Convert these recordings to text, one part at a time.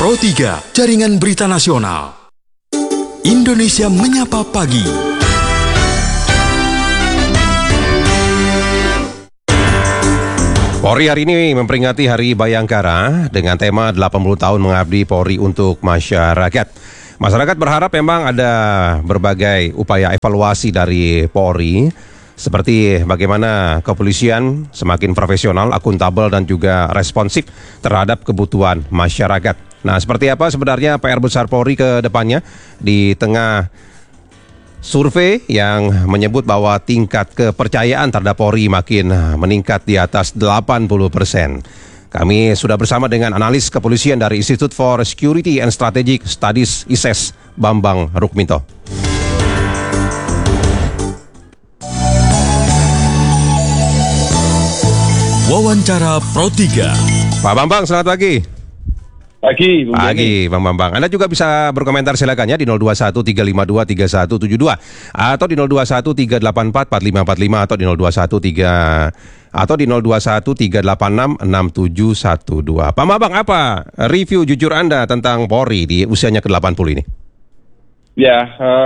Pro 3, Jaringan Berita Nasional. Indonesia Menyapa Pagi. Polri hari ini memperingati Hari Bayangkara dengan tema 80 tahun mengabdi Polri untuk masyarakat. Masyarakat berharap memang ada berbagai upaya evaluasi dari Polri, seperti bagaimana kepolisian semakin profesional, akuntabel, dan juga responsif terhadap kebutuhan masyarakat. Nah, seperti apa sebenarnya PR besar Polri ke depannya di tengah survei yang menyebut bahwa tingkat kepercayaan terhadap Polri makin meningkat di atas 80%. Kami sudah bersama dengan analis kepolisian dari Institute for Security and Strategic Studies ISES, Bambang Rukminto. Wawancara Pro 3. Pak Bambang, selamat pagi. Pagi, Bang Bambang. Anda juga bisa berkomentar silakan ya di 0213523172 atau di 0213844545 atau di 0213866712. Pak Bambang, apa review jujur Anda tentang Polri di usianya ke-80 ini? Ya,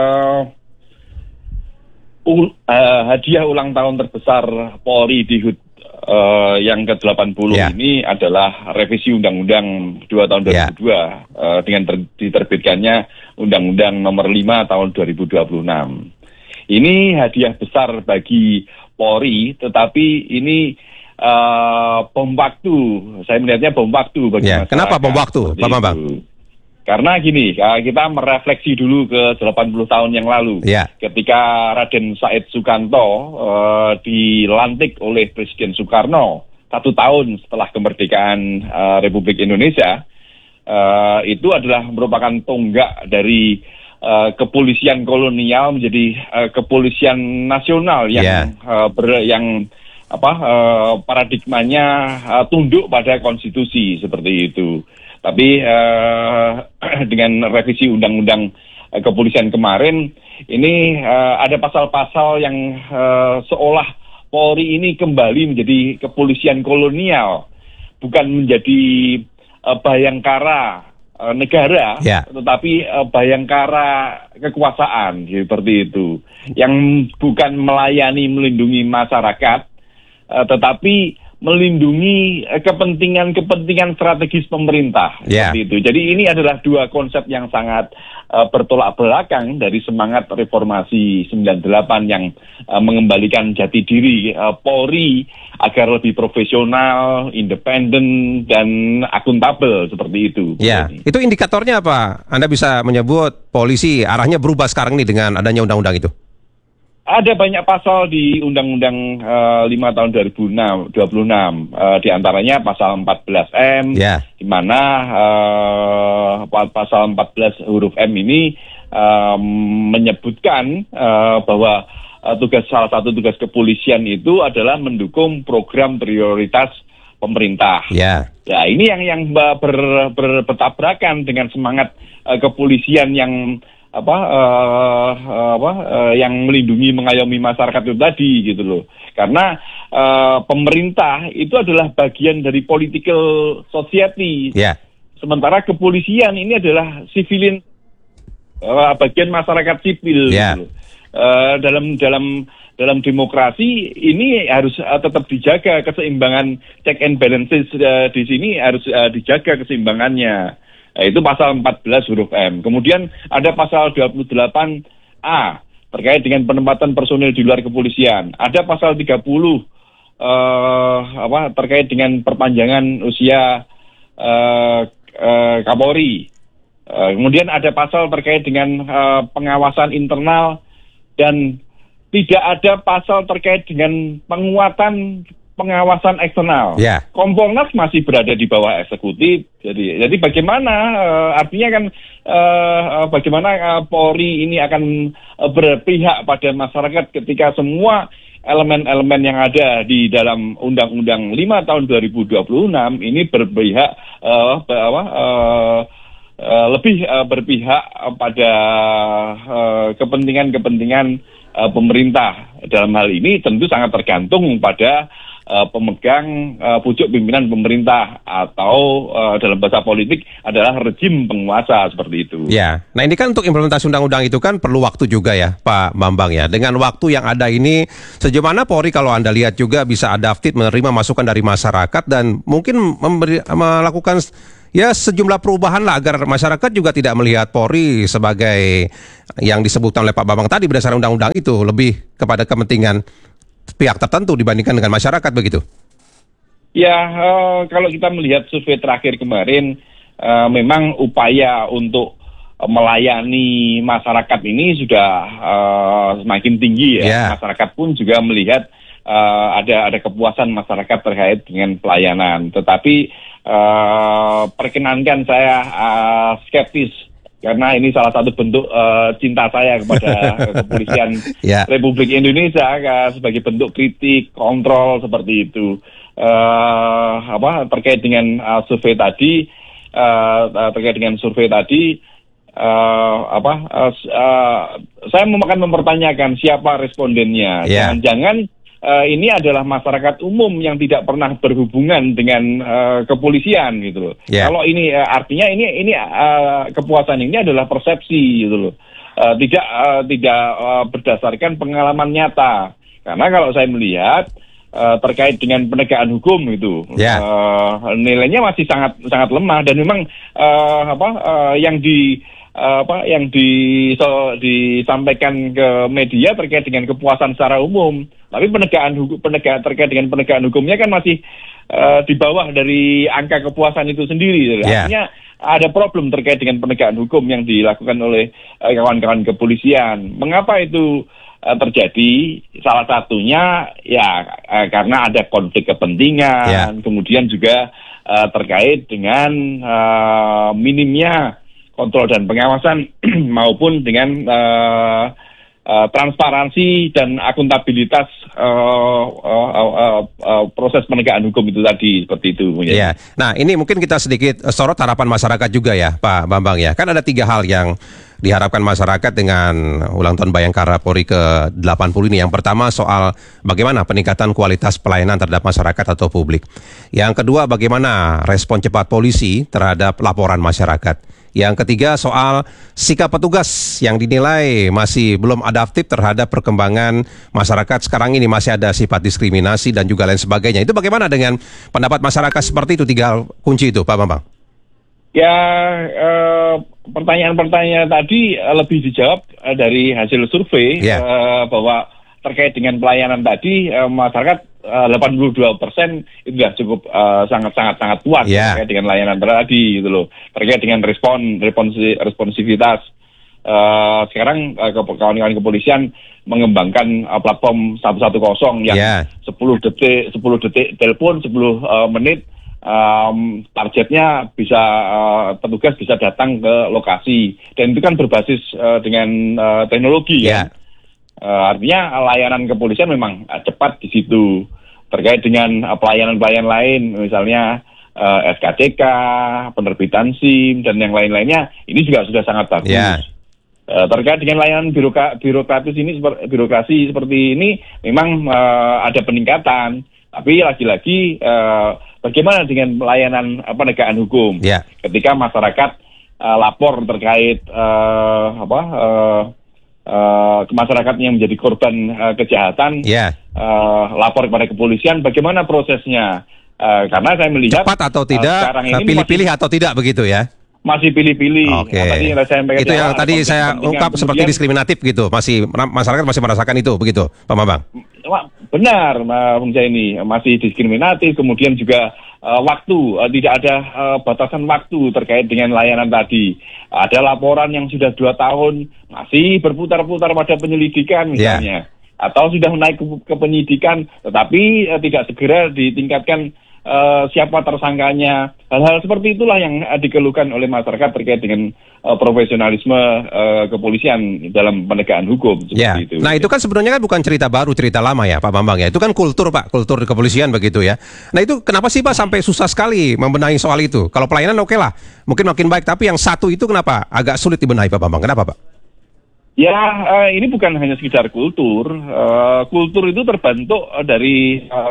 hadiah ulang tahun terbesar Polri di HUT yang ke-80 ini adalah revisi Undang-Undang 2 tahun 2002 dengan diterbitkannya Undang-Undang nomor 5 tahun 2026. Ini hadiah besar bagi Polri, tetapi ini bom waktu. Saya melihatnya bom waktu bagi masyarakat. Kenapa bom waktu, Pak Bambang? Karena gini, kita merefleksi dulu ke 80 tahun yang lalu. Ketika Raden Said Sukanto dilantik oleh Presiden Soekarno 1 tahun setelah kemerdekaan Republik Indonesia, itu adalah merupakan tonggak dari kepolisian kolonial menjadi kepolisian nasional yang paradigmanya tunduk pada konstitusi seperti itu. Tapi dengan revisi Undang-Undang Kepolisian kemarin, ini ada pasal-pasal yang seolah Polri ini kembali menjadi kepolisian kolonial, bukan menjadi bayangkara negara, tetapi bayangkara kekuasaan, seperti itu. Yang bukan melayani, melindungi masyarakat, tetapi melindungi kepentingan strategis pemerintah. Seperti itu. Jadi ini adalah dua konsep yang sangat bertolak belakang dari semangat reformasi 98 yang mengembalikan jati diri Polri agar lebih profesional, independen, dan akuntabel seperti itu. Itu indikatornya apa? Anda bisa menyebut polisi arahnya berubah sekarang nih dengan adanya undang-undang itu? Ada banyak pasal di Undang-Undang 5 tahun 2026, di antaranya pasal 14M, di mana pasal 14 huruf M ini menyebutkan bahwa salah satu tugas kepolisian itu adalah mendukung program prioritas pemerintah. Ya, ini yang bertabrakan dengan semangat kepolisian yang yang melindungi, mengayomi masyarakat itu tadi, gitu loh. Karena pemerintah itu adalah bagian dari political society. Sementara kepolisian ini adalah civilian, bagian masyarakat sipil. Gitu loh. Dalam demokrasi ini harus tetap dijaga keseimbangan, check and balances di sini harus dijaga keseimbangannya. Itu pasal 14 huruf M. Kemudian ada pasal 28A terkait dengan penempatan personil di luar kepolisian. Ada pasal 30 terkait dengan perpanjangan usia Kapolri. Kemudian ada pasal terkait dengan pengawasan internal, dan tidak ada pasal terkait dengan penguatan pengawasan eksternal. Kompolnas masih berada di bawah eksekutif. Jadi bagaimana artinya kan bagaimana Polri ini akan berpihak pada masyarakat ketika semua elemen-elemen yang ada di dalam Undang-Undang 5 tahun 2026 ini berpihak lebih berpihak pada kepentingan-kepentingan pemerintah. Dalam hal ini tentu sangat tergantung pada pemegang pucuk pimpinan pemerintah atau dalam bahasa politik adalah rejim penguasa seperti itu. Ya, nah ini kan untuk implementasi undang-undang itu kan perlu waktu juga ya Pak Bambang ya. Dengan waktu yang ada ini, sejauh mana Polri kalau Anda lihat juga bisa adaptif menerima masukan dari masyarakat dan mungkin melakukan ya sejumlah perubahan lah agar masyarakat juga tidak melihat Polri sebagai yang disebutkan oleh Pak Bambang tadi berdasarkan undang-undang itu lebih kepada kepentingan pihak tertentu dibandingkan dengan masyarakat begitu. Ya, kalau kita melihat survei terakhir kemarin, memang upaya untuk melayani masyarakat ini sudah semakin tinggi ya. Yeah. Masyarakat pun juga melihat ada kepuasan masyarakat terkait dengan pelayanan. Tetapi perkenankan saya skeptis karena ini salah satu bentuk cinta saya kepada kepolisian Yeah. Republik Indonesia sebagai bentuk kritik, kontrol seperti itu. Terkait dengan survei tadi, saya akan mempertanyakan siapa respondennya. Yeah. Jangan-jangan ini adalah masyarakat umum yang tidak pernah berhubungan dengan kepolisian gitu loh. Yeah. Kalau ini artinya ini kepuasan ini adalah persepsi gitu loh. Tidak berdasarkan pengalaman nyata. Karena kalau saya melihat terkait dengan penegakan hukum itu, Yeah. Nilainya masih sangat sangat lemah dan memang yang disampaikan ke media terkait dengan kepuasan secara umum, tapi terkait dengan penegakan hukumnya kan masih di bawah dari angka kepuasan itu sendiri. Yeah. Artinya ada problem terkait dengan penegakan hukum yang dilakukan oleh kawan-kawan kepolisian. Mengapa itu terjadi? Salah satunya ya karena ada konflik kepentingan, Yeah. kemudian juga terkait dengan minimnya kontrol dan pengawasan maupun dengan transparansi dan akuntabilitas proses penegakan hukum itu tadi, seperti itu. Ya, nah ini mungkin kita sedikit sorot harapan masyarakat juga ya Pak Bambang ya. Kan ada 3 hal yang diharapkan masyarakat dengan ulang tahun Bayangkara Polri ke-80 ini. Yang pertama soal bagaimana peningkatan kualitas pelayanan terhadap masyarakat atau publik. Yang kedua bagaimana respon cepat polisi terhadap laporan masyarakat. Yang ketiga soal sikap petugas yang dinilai masih belum adaptif terhadap perkembangan masyarakat sekarang ini, masih ada sifat diskriminasi dan juga lain sebagainya. Itu bagaimana dengan pendapat masyarakat seperti itu, 3 hal kunci itu Pak Bambang? Ya, pertanyaan-pertanyaan tadi lebih dijawab dari hasil survei. Yeah. Bahwa terkait dengan pelayanan tadi masyarakat 82% itu sudah cukup sangat puas Yeah. terkait dengan layanan tadi gitu loh. Terkait dengan responsivitas. Sekarang kawan-kawan kepolisian mengembangkan platform 110 yang Yeah. 10 detik telepon, 10 menit targetnya bisa petugas bisa datang ke lokasi, dan itu kan berbasis dengan teknologi Yeah. ya. Artinya layanan kepolisian memang cepat di situ. Terkait dengan pelayanan-pelayanan lain, misalnya SKCK, penerbitan SIM dan yang lain-lainnya, ini juga sudah sangat bagus. Yeah. Terkait dengan layanan birokrasi seperti ini, memang ada peningkatan. Tapi lagi-lagi bagaimana dengan pelayanan penegakan hukum? Yeah. Ketika masyarakat lapor terkait masyarakat yang menjadi korban kejahatan, Yeah. Lapor kepada kepolisian, bagaimana prosesnya? Karena saya melihat Cepat atau tidak, sekarang ini pilih-pilih atau tidak begitu ya? masih pilih-pilih. Oke. Itu yang tadi saya ungkap seperti diskriminatif gitu, masyarakat masih merasakan itu begitu, Pak Bambang? Benar, Bung Zaini, masih diskriminatif. Kemudian juga waktu, tidak ada batasan waktu terkait dengan layanan tadi. Ada laporan yang sudah 2 tahun masih berputar-putar pada penyelidikan misalnya, atau sudah naik ke penyidikan, tetapi tidak segera ditingkatkan siapa tersangkanya. Hal-hal seperti itulah yang dikeluhkan oleh masyarakat terkait dengan profesionalisme kepolisian dalam penegakan hukum. Ya. Itu. Nah itu kan sebenarnya kan bukan cerita baru, cerita lama ya Pak Bambang ya. Itu kan kultur Pak, kultur kepolisian begitu ya. Nah itu kenapa sih Pak sampai susah sekali membenahi soal itu? Kalau pelayanan oke lah, mungkin makin baik. Tapi yang satu itu kenapa agak sulit dibenahi Pak Bambang? Kenapa Pak? Ya, ini bukan hanya sekedar kultur. Kultur itu terbentuk dari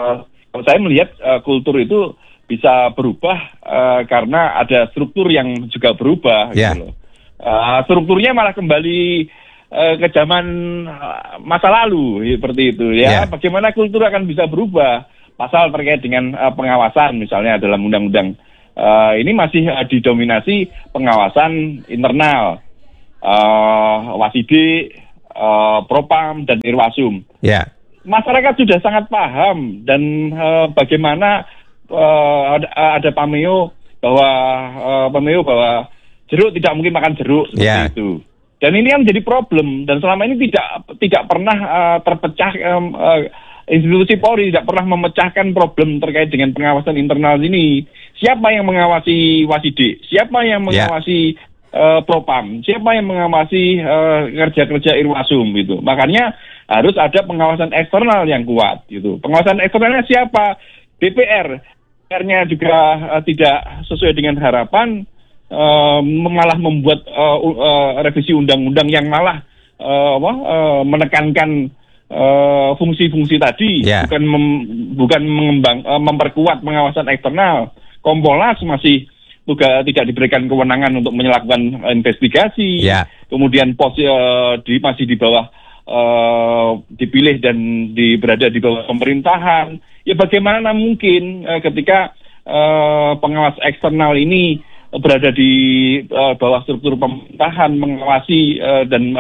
Kalau saya melihat kultur itu bisa berubah karena ada struktur yang juga berubah. Yeah. Gitu loh. Strukturnya malah kembali ke zaman masa lalu seperti itu ya. Yeah. Bagaimana kultur akan bisa berubah? Pasal terkait dengan pengawasan misalnya dalam undang-undang ini masih didominasi pengawasan internal, Wasidik, Propam dan Irwasum. Ya. Masyarakat sudah sangat paham dan bagaimana ada pameo bahwa jeruk tidak mungkin makan jeruk seperti itu. Dan ini kan menjadi problem dan selama ini tidak pernah terpecah institusi Polri tidak pernah memecahkan problem terkait dengan pengawasan internal ini. Siapa yang mengawasi Wasidik? Siapa yang mengawasi Propam? Siapa yang mengawasi kerja-kerja Irwasum gitu? Makanya harus ada pengawasan eksternal yang kuat gitu. Pengawasan eksternalnya siapa? DPR. DPR-nya juga tidak sesuai dengan harapan, malah membuat revisi undang-undang yang malah menekankan fungsi-fungsi tadi, bukan memperkuat pengawasan eksternal. Kompolnas masih juga tidak diberikan kewenangan untuk melakukan investigasi. Kemudian masih di bawah dipilih dan berada di bawah pemerintahan. Ya bagaimana mungkin ketika pengawas eksternal ini berada di bawah struktur pemerintahan mengawasi dan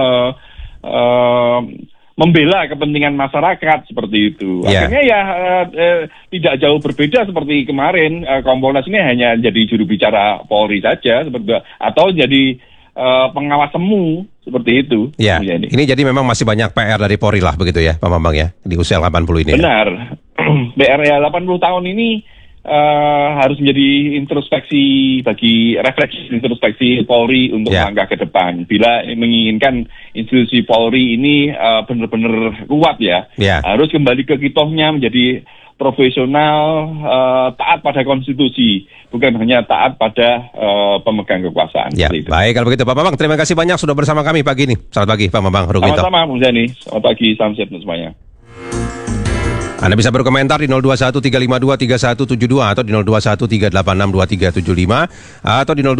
membela kepentingan masyarakat seperti itu. Akhirnya tidak jauh berbeda seperti kemarin. Kompolnas ini hanya jadi juru bicara Polri saja atau jadi pengawas semu seperti itu. Ya. Ini jadi memang masih banyak PR dari Polri lah begitu ya, Pak Bambang ya, di usia 80 ini. Benar. PR 80 tahun ini harus menjadi refleksi introspeksi Polri untuk langkah ke depan. Bila menginginkan institusi Polri ini benar-benar kuat harus kembali ke kitohnya menjadi profesional, taat pada konstitusi, bukan hanya taat pada pemegang kekuasaan. Baik, kalau begitu Pak Bambang, terima kasih banyak sudah bersama kami pagi ini. Selamat pagi Pak Bambang Rukminto. Sama-sama Bung Zani, selamat pagi, salam sehat untuk semuanya. Anda bisa berkomentar di 0213523172 atau di 0213862375 atau di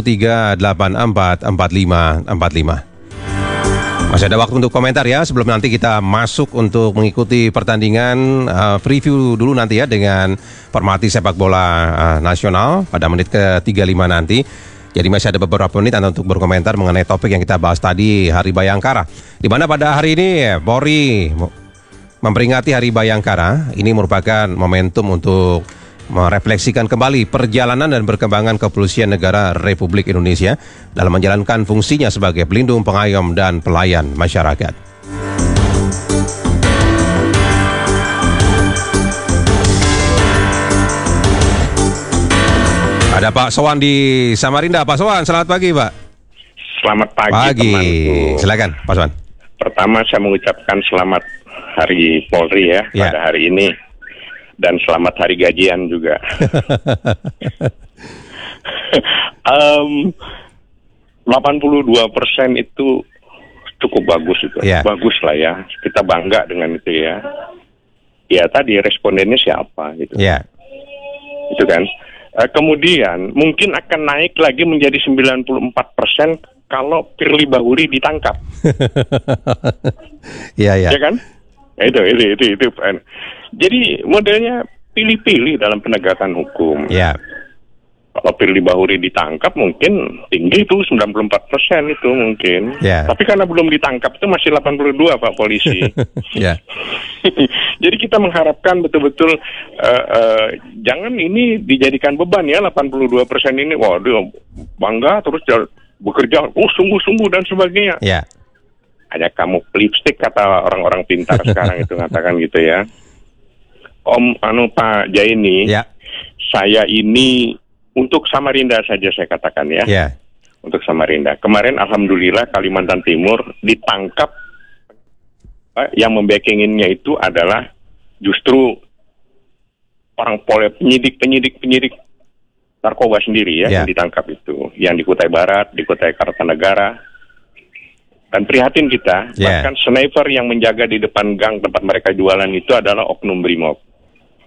0213844545. Masih ada waktu untuk komentar ya sebelum nanti kita masuk untuk mengikuti pertandingan preview dulu nanti ya dengan Pemerhati Sepak Bola Nasional pada menit ke-35 nanti. Jadi masih ada beberapa menit Anda untuk berkomentar mengenai topik yang kita bahas tadi, Hari Bayangkara. Di mana pada hari ini Polri memperingati Hari Bayangkara. Ini merupakan momentum untuk merefleksikan kembali perjalanan dan perkembangan kepolisian negara Republik Indonesia dalam menjalankan fungsinya sebagai pelindung, pengayom, dan pelayan masyarakat. Ada Pak Sowan di Samarinda. Pak Sowan, selamat pagi Pak. Selamat pagi temanku. Silakan Pak Sowan. Pertama saya mengucapkan selamat Hari Polri pada hari ini. Dan selamat hari gajian juga. 82% itu cukup bagus itu. Bagus lah ya. Kita bangga dengan itu ya. Ya tadi respondennya siapa gitu. Itu kan. Kemudian mungkin akan naik lagi menjadi 94% kalau Firly Bahuri ditangkap. Ya kan? Itu. Jadi modelnya pilih-pilih dalam penegakan hukum. Kalau Firly Bahuri ditangkap mungkin tinggi itu 94% itu mungkin. Tapi karena belum ditangkap itu masih 82 Pak Polisi. Jadi kita mengharapkan betul-betul jangan ini dijadikan beban ya 82% ini. Wah dia bangga terus bekerja sungguh-sungguh dan sebagainya. Hanya kamu lipstick kata orang-orang pintar sekarang itu mengatakan gitu ya. Pak Jaini, saya ini untuk Samarinda saja saya katakan ya. Untuk Samarinda. Kemarin alhamdulillah Kalimantan Timur ditangkap yang membackinginnya itu adalah justru orang penyidik narkoba sendiri yang ditangkap itu. Yang di Kutai Barat, di Kutai Kartanegara. Dan prihatin kita, bahkan sniper yang menjaga di depan gang tempat mereka jualan itu adalah oknum Brimob.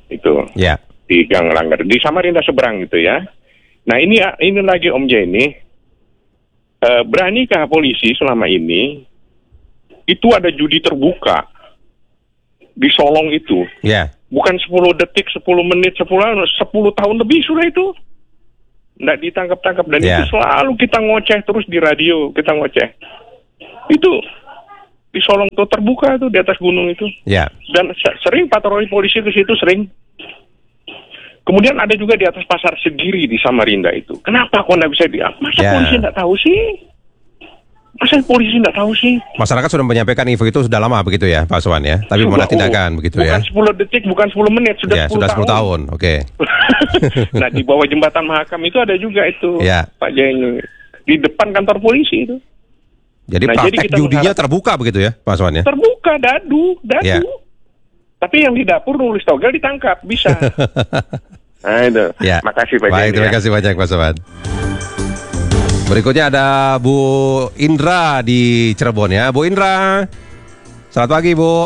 itu di Gang Langgar di Samarinda seberang gitu ya. Nah ini lagi Om Jenny, beranikah polisi selama ini itu ada judi terbuka di Solong itu? Bukan 10 detik, 10 menit, 10 tahun lebih sudah itu. Nggak ditangkap-tangkap dan itu selalu kita ngoceh terus di radio, kita ngoceh. Itu di Solong tuh terbuka tuh di atas gunung itu. Dan sering patroli polisi ke situ sering. Kemudian ada juga di atas Pasar Segiri di Samarinda itu. Kenapa kok nggak bisa masa polisi nggak tahu sih? Masa polisi nggak tahu sih? Masyarakat sudah menyampaikan info itu sudah lama begitu ya, Pak Swan ya. Tapi mana tindakan begitu ya? Bukan 10 detik, bukan 10 menit, sudah 10 tahun. Oke. Nah di bawah jembatan Mahakam itu ada juga itu, Pak Jenny, di depan kantor polisi itu. Jadi praktek judinya terbuka begitu ya, Pak Swan ya? Terbuka, dadu. Tapi yang di dapur nulis togel ditangkap, bisa. Nah itu. Makasih Pak Jenny. Baik, terima kasih banyak Pak Swan. Berikutnya ada Bu Indra di Cirebon ya. Bu Indra, selamat pagi Bu.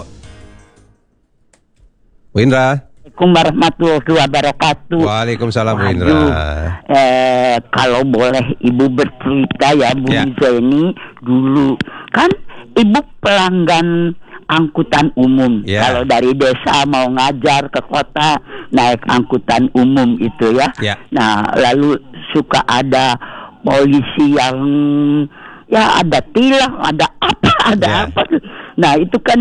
Bu Indra. Assalamualaikum warahmatullahi wabarakatuh. Waalaikumsalam Bu Indra. Kalau boleh Ibu bercerita ya Bu Jenny, dulu kan Ibu pelanggan angkutan umum. Kalau dari desa mau ngajar ke kota naik angkutan umum itu ya. Nah lalu suka ada polisi yang ada tilang, ada apa. Nah itu kan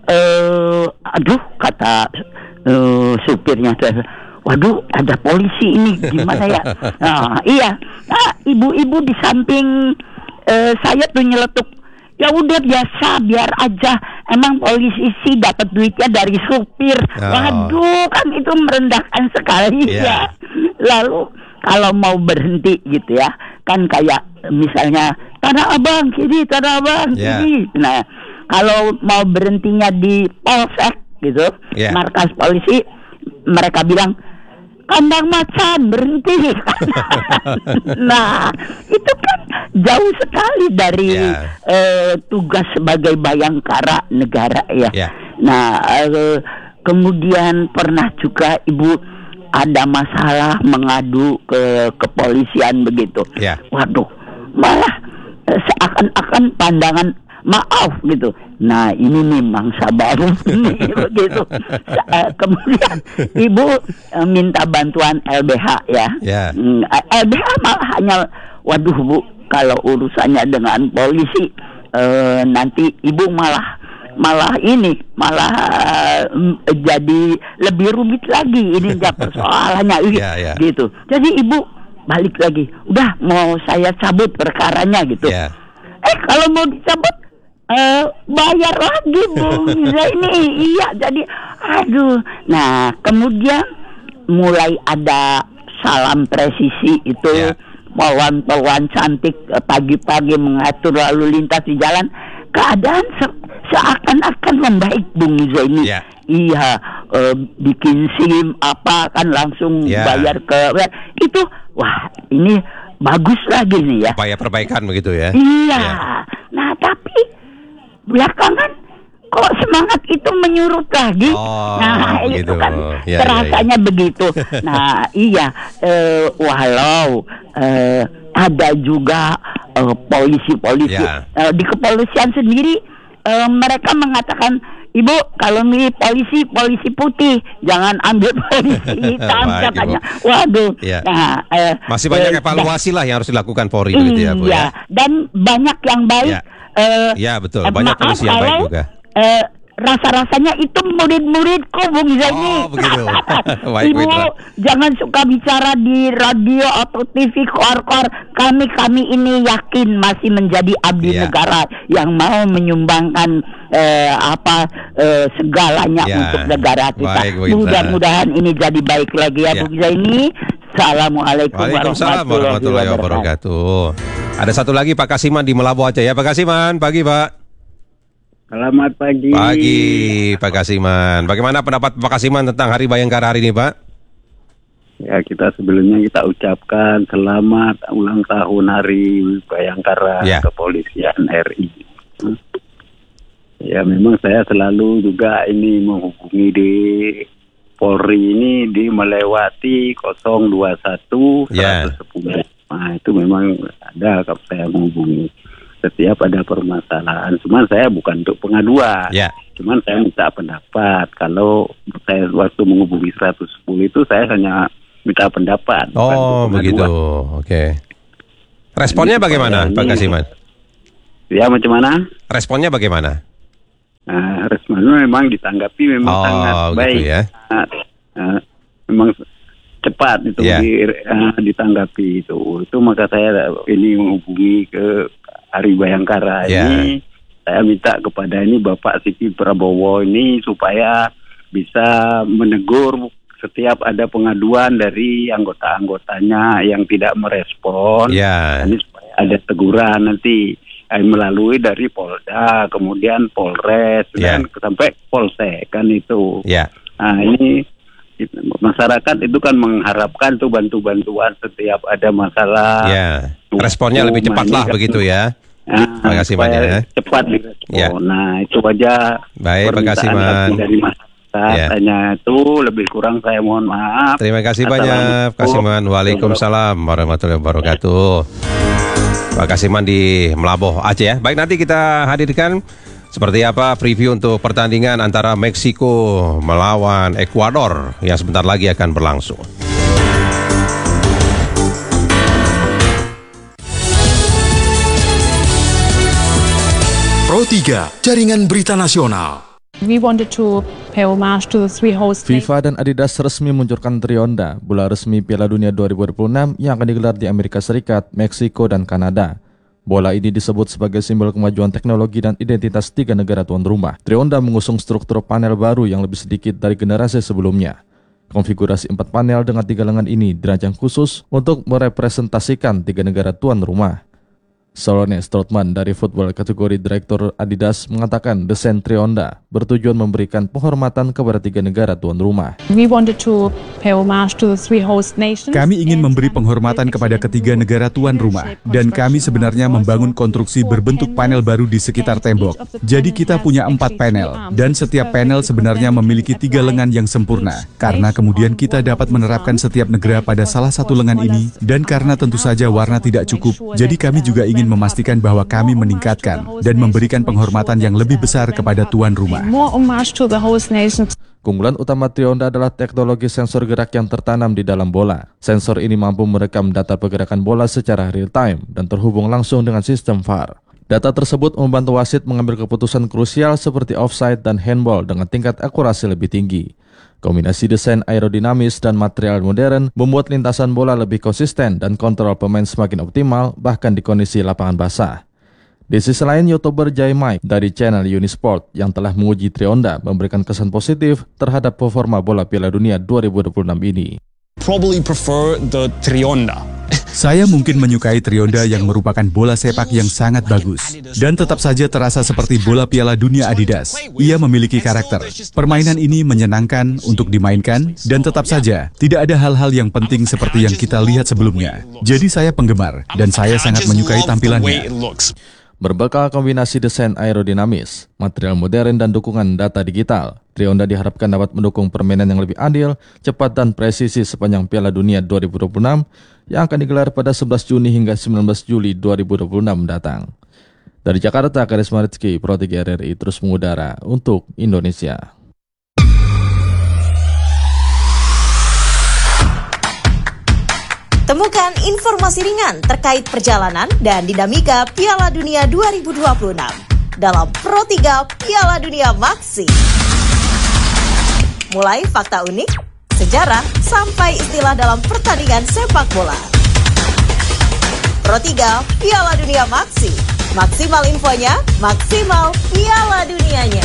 kata supirnya, waduh ada polisi ini gimana ya. Nah iya, ibu-ibu di samping saya tuh nyeletuk, ya udah biasa biar aja, emang polisi dapat duitnya dari supir. Waduh kan itu merendahkan sekali ya. Lalu kalau mau berhenti gitu ya, kan kayak misalnya Tanah Abang kiri, Tanah Abang kiri. Nah kalau mau berhentinya di polsek gitu, markas polisi, mereka bilang kandang macan berhenti. Nah itu kan jauh sekali dari tugas sebagai bayangkara negara ya. Nah kemudian pernah juga Ibu ada masalah mengadu ke kepolisian begitu. Waduh, malah seakan-akan pandangan maaf gitu. Nah ini nih mangsa baru ini begitu. Kemudian Ibu minta bantuan LBH ya. LBH malah hanya, waduh Bu, kalau urusannya dengan polisi nanti Ibu malah jadi lebih rumit lagi ini persoalannya gitu. Jadi Ibu balik lagi, udah mau saya cabut perkaranya gitu. Kalau mau dicabut bayar lagi Bu ini. Iya, jadi aduh. Nah kemudian mulai ada salam presisi itu, polwan cantik pagi-pagi mengatur lalu lintas di jalan. Keadaan seakan-akan membaik Bung Zaini. Iya, bikin SIM apa kan langsung bayar ke itu. Wah ini bagus lagi nih ya. Upaya perbaikan begitu ya. Iya. Nah tapi belakangan kok semangat itu menyurut lagi. Nah itu kan terasanya begitu. Nah iya, walau ada juga polisi-polisi di kepolisian sendiri, mereka mengatakan, Ibu kalau milih polisi putih, jangan ambil polisi hitam katanya. Waduh. Nah, masih banyak evaluasi lah yang harus dilakukan Polri begitu ya Bu ya. Dan banyak yang baik. Betul. Banyak polisi yang baik juga. Rasa-rasanya itu murid-muridku Bung Zaini. Begitu. Ibu jangan suka bicara di radio atau TV kor-kor. Kami ini yakin masih menjadi abdi negara yang mau menyumbangkan segalanya untuk negara kita. Mudah-mudahan ini jadi baik lagi ya Bung Zaini. Assalamualaikum warahmatullahi wabarakatuh. Ada satu lagi Pak Kasiman di Melabu Aceh ya. Pak Kasiman, pagi Pak. Selamat pagi. Pagi Pak Kasiman. Bagaimana pendapat Pak Kasiman tentang Hari Bayangkara hari ini Pak? Ya sebelumnya kita ucapkan selamat ulang tahun Hari Bayangkara Kepolisian RI. Ya memang saya selalu juga ini menghubungi di Polri ini melewati 021 110. Nah, itu memang ada kalau saya menghubungi setiap ada permasalahan. Cuman saya bukan untuk pengaduan. Cuman saya minta pendapat. Kalau saya waktu menghubungi 110 itu saya hanya minta pendapat. Oh, begitu. Oke. Responnya bagaimana, Pak Kasiman? Ya, macam mana? Responnya bagaimana? Responnya memang ditanggapi sangat baik. Gitu ya. Memang cepat itu ditanggapi itu maka saya ini menghubungi ke Hari Bayangkara ini, saya minta kepada ini Bapak Siti Prabowo ini supaya bisa menegur setiap ada pengaduan dari anggota-anggotanya yang tidak merespon. Ini supaya ada teguran nanti melalui dari Polda, kemudian Polres dan sampai Polsek kan itu. Nah, ini masyarakat itu kan mengharapkan tuh bantuan setiap ada masalah. Responnya lebih cepat lah begitu ya. Terima kasih banyak ya. Cepat direspon. Nah, itu aja. Baik, Pak Kasiman. Dari masyarakat hanya itu, lebih kurang saya mohon maaf. Terima kasih banyak, Pak Kasiman. Waalaikumsalam warahmatullahi wabarakatuh. Pak Kasiman di Melaboh, Aceh ya. Baik, nanti kita hadirkan seperti apa preview untuk pertandingan antara Meksiko melawan Ekuador yang sebentar lagi akan berlangsung. Pro 3, Jaringan Berita Nasional. We wanted to pay homage to the three host FIFA dan Adidas resmi meluncurkan Trionda, bola resmi Piala Dunia 2026 yang akan digelar di Amerika Serikat, Meksiko, dan Kanada. Bola ini disebut sebagai simbol kemajuan teknologi dan identitas 3 negara tuan rumah. Trionda mengusung struktur panel baru yang lebih sedikit dari generasi sebelumnya. Konfigurasi 4 panel dengan 3 lengan ini dirancang khusus untuk merepresentasikan 3 negara tuan rumah. Solone Strootman dari football kategori Direktur Adidas mengatakan desain Trionda bertujuan memberikan penghormatan kepada 3 negara tuan rumah. We wanted to pay homage to the three host nations. Kami ingin memberi penghormatan kepada ketiga negara tuan rumah, dan kami sebenarnya membangun konstruksi berbentuk panel baru di sekitar tembok. Jadi kita punya 4 panel, dan setiap panel sebenarnya memiliki 3 lengan yang sempurna. Karena kemudian kita dapat menerapkan setiap negara pada salah satu lengan ini, dan karena tentu saja warna tidak cukup, jadi kami juga ingin memastikan bahwa kami meningkatkan dan memberikan penghormatan yang lebih besar kepada tuan rumah. Keunggulan utama Trionda adalah teknologi sensor gerak yang tertanam di dalam bola. Sensor ini mampu merekam data pergerakan bola secara real-time dan terhubung langsung dengan sistem VAR. Data tersebut membantu wasit mengambil keputusan krusial seperti offside dan handball dengan tingkat akurasi lebih tinggi. Kombinasi desain aerodinamis dan material modern membuat lintasan bola lebih konsisten dan kontrol pemain semakin optimal bahkan di kondisi lapangan basah. Di sisi lain, YouTuber Jai Mike dari channel Unisport yang telah menguji Trionda memberikan kesan positif terhadap performa bola Piala Dunia 2026 ini. Probably prefer the Trionda. Saya mungkin menyukai Trionda yang merupakan bola sepak yang sangat bagus dan tetap saja terasa seperti bola Piala Dunia Adidas. Ia memiliki karakter. Permainan ini menyenangkan untuk dimainkan dan tetap saja tidak ada hal-hal yang penting seperti yang kita lihat sebelumnya. Jadi saya penggemar dan saya sangat menyukai tampilannya. Berbekal kombinasi desain aerodinamis, material modern dan dukungan data digital, Trionda diharapkan dapat mendukung permainan yang lebih adil, cepat dan presisi sepanjang Piala Dunia 2026 yang akan digelar pada 11 Juni hingga 19 Juli 2026 datang. Dari Jakarta, Karisma Rizky, Pro 3 RRI terus mengudara untuk Indonesia. Temukan informasi ringan terkait perjalanan dan dinamika Piala Dunia 2026 dalam Pro 3 Piala Dunia Maxi. Mulai fakta unik, sejarah, sampai istilah dalam pertandingan sepak bola. Pro 3 Piala Dunia Maxi. Maksimal infonya, maksimal Piala Dunianya.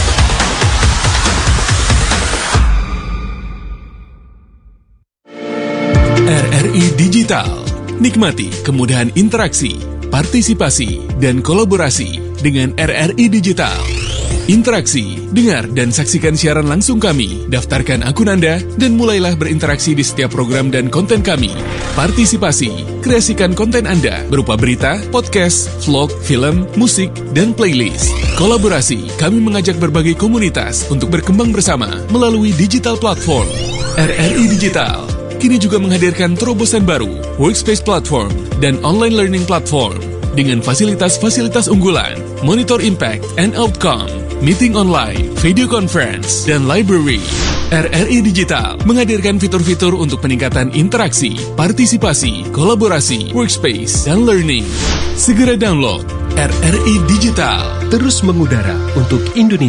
RRI Digital. Nikmati kemudahan interaksi, partisipasi, dan kolaborasi dengan RRI Digital. Interaksi, dengar dan saksikan siaran langsung kami. Daftarkan akun Anda dan mulailah berinteraksi di setiap program dan konten kami. Partisipasi, kreasikan konten Anda berupa berita, podcast, vlog, film, musik, dan playlist. Kolaborasi, kami mengajak berbagai komunitas untuk berkembang bersama melalui digital platform. RRI Digital kini juga menghadirkan terobosan baru, workspace platform, dan online learning platform dengan fasilitas-fasilitas unggulan, monitor impact and outcome, meeting online, video conference, dan library. RRI Digital menghadirkan fitur-fitur untuk peningkatan interaksi, partisipasi, kolaborasi, workspace, dan learning. Segera download RRI Digital. Terus mengudara untuk Indonesia.